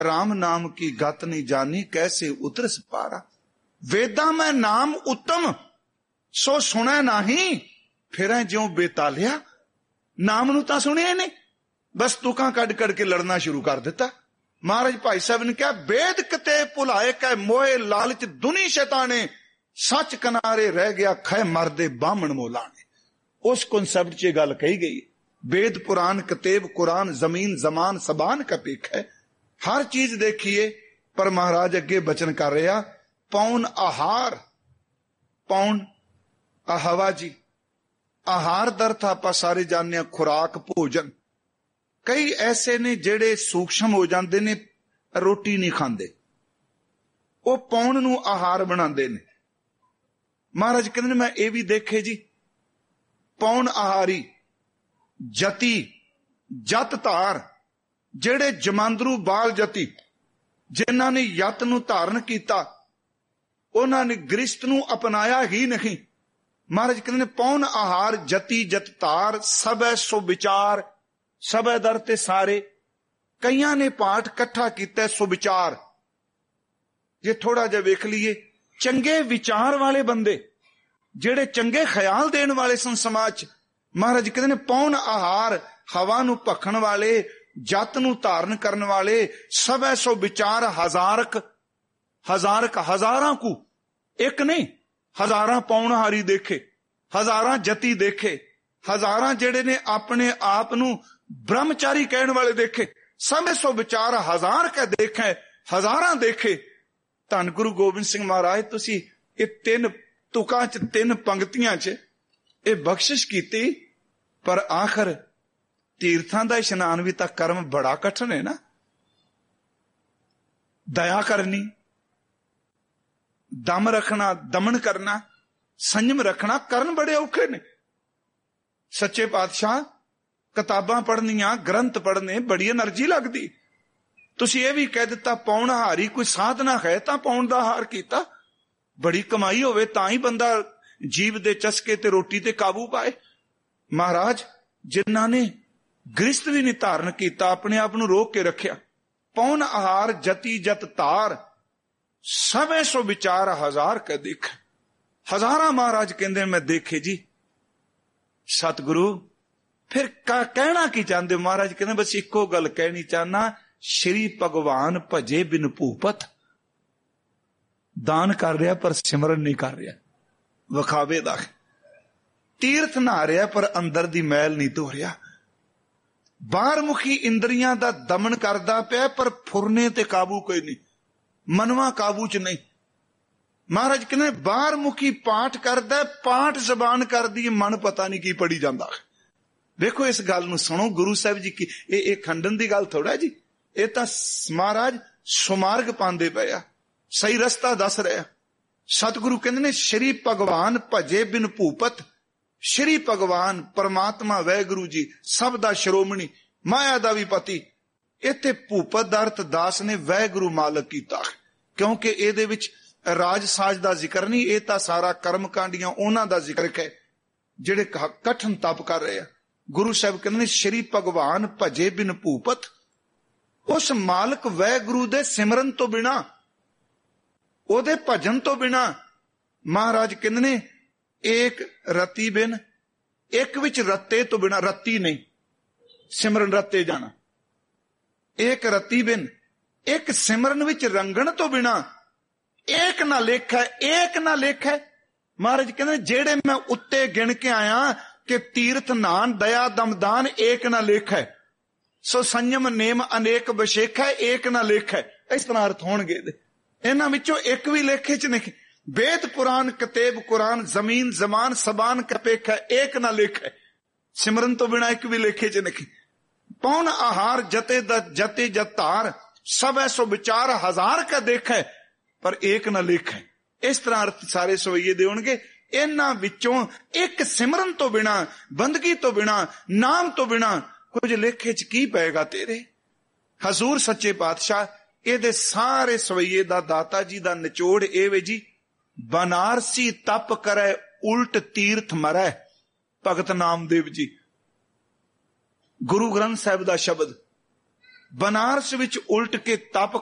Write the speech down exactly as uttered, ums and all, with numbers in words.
राम नाम की गत नहीं जानी, कैसे उतरस पारा। वेदा में नाम उत्तम सो सुने नाही, फिर ज्यों बेतालिया। नाम नू तां सुनिया नहीं, बस तुकां कड़ कड़ के लड़ना शुरू कर दिता। महाराज भाई साहब ने कहा, वेद कते भुलाए कै मोए लालच दुनी शैताने, सच किनारे रह गया खै मरदे बामण मोलाने। उस कॉन्सेप्ट च गल कही गई। वेद पुराण कतेब कुरान जमीन जमान सबान का पिक है, हर चीज देखिए। पर महाराज अगे बचन कर रहा, पौन आहार, पौन आहवा जी, आहार दर्थ आपां सारे जानने खुराक भोजन। कई ऐसे ने जेड़े सूक्ष्म हो जाते ने, रोटी नहीं खाते, वो पौन नू आहार बनाते ने। महाराज कहते मैं ये भी देखे जी, पौन आहारी जति जत धार, जेड़े जमांदरू बाल जति जिन्हां ने यत नू धारण किया, उन्हां ने गृहस्थ नू अपनाया ही नहीं। महाराज कहते पौन आहार जति जत धार, सबै सो विचार, सबै दर ते सारे। कईयां ने पाठ कट्ठा किया सुविचार। जे थोड़ा जिहा वेख लीए, चंगे विचार वाले बंदे जेड़े चंगे ख्याल देने वाले सन समाज। महाराज कहते ने पौन आहार, हवा नू भखण वाले, जत नू धारण करने वाले, सबै सो विचार हजारक, हजारक हजारां को, एक नहीं हजारां पौनहारी देखे, हजारां जति देखे, हजारां जेड़े ने अपने आप नू ब्रह्मचारी कहने वाले देखे, सबै सो विचार हजार के देखे, हजारां देखे। धन गुरु गोबिंद सिंह महाराज तुसी ये तीन तुकां च, तीन पंक्तियां च ये बख्शिश कीती। पर आखिर तीर्थां दा इशनान भी तां कर्म बड़ा कठिन है ना। दया करनी, दम रखना, दमन करना, संयम रखना, करन बड़े औखे ने। सच्चे पातशाह किताबां पढ़नियां, ग्रंथ पढ़ने बड़ी एनर्जी लगदी। तुसी ये भी कह दिता पौनहारी कोई साधना है तां पौन दा हार कीता। बड़ी कमाई होवे तां ही बंदा जीव दे चस्के ते रोटी ते काबू पाए। महाराज जिन्हां ने गृहस्थ भी नहीं धारण किया, अपने आप नू रोक के रखिया। पौन आहार जति जत तार, सबे सो विचार हजार के देख। हजारा महाराज कहंदे मैं देखे जी। सतगुरु फिर का कहना की चाहते? महाराज कहते बस इको गल कहनी चाहना, श्री भगवान भजे बिन भूपत। दान कर रहा पर सिमरन नहीं कर रहा, विखावे दा। तीर्थ नहा रहा पर अंदर दी मैल नहीं धो रहा। बाहर मुखी इंद्रियां दा दमन करदा पिया पर फुरने ते काबू कोई नहीं, मनवा काबू च नहीं। महाराज कहते बाहर मुखी पाठ करदा, पाठ जबान कर दी, मन पता नहीं की पढ़ी जांदा। देखो इस गल नूं सुनो, गुरु साहब जी की ये खंडन की गल थोड़ा जी, ये तां महाराज सुमार्ग पांदे पे आ, सही रस्ता दस रहा। सतगुरु कहंदे ने श्री भगवान भजे बिन भूपत। श्री भगवान परमात्मा वैगुरु जी सब दा श्रोमणी, माया दा भी पति। इत्थे भूपत दा अर्थ दास ने वैगुरु मालक कीता, क्योंकि इहदे विच राज साज दा जिक्र नहीं, ये तां सारा कर्म कांडियां उन्हां दा जिक्र है जिहड़े कठिन तप कर रहे हैं। गुरु साहब कहते श्री भगवान भजे बिन भूपत। उस मालक वैगुरु दे सिमरन तो बिना, ओदे भजन तो बिना, महाराज कहते ने एक रत्ती बिन, एक विच रत्ते तो बिना, रत्ती नहीं सिमरन रत्ते जाना, एक रत्ती बिन, एक सिमरन विच रंगण तो बिना, एक ना लेख है, एक ना लेख है। महाराज कहते जेड़े मैं उत्ते गिन के आया कि तीर्थ नान दया दमदान एक ना लेख है, सो संयम नेम अनेक विशेख है, एक ना लेख है। इस तरह अर्थ होणगे। इन्हां विचों एक भी लेखे च नहीं। वेद पुराण कतेब कुरान जमीन जमान सबान कपेख है, एक ना लेख है। सिमरन तो बिना एक भी लेखे च नहीं। पौन आहार जते जते जतार, सब ऐसो विचार हजार का देख है, पर एक ना लेख है। इस तरह अर्थ सारे सवैये दे होणगे। इन्हां विचों एक सिमरन तो बिना, बंदगी तो बिना, नाम तो बिना कुछ लेखे च की पेगा तेरे। हजूर सच्चे पातशाह ਇਹਦੇ ਸਾਰੇ ਸਵਈਏ ਦਾ ਦਾਤਾ ਜੀ ਦਾ ਨਿਚੋੜ ਇਹ ਵੇ ਜੀ, ਬਨਾਰਸੀ ਤਪ ਕਰੇ ਉਲਟ ਤੀਰਥ ਮਰੈ। ਭਗਤ ਨਾਮਦੇਵ ਜੀ, ਗੁਰੂ ਗ੍ਰੰਥ ਸਾਹਿਬ ਦਾ ਸ਼ਬਦ। ਬਨਾਰਸ ਵਿੱਚ ਉਲਟ ਕੇ ਤਪ